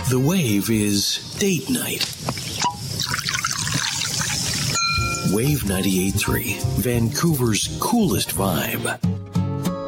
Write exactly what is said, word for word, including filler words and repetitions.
The Wave is date night. Wave ninety-eight point three, Vancouver's coolest vibe.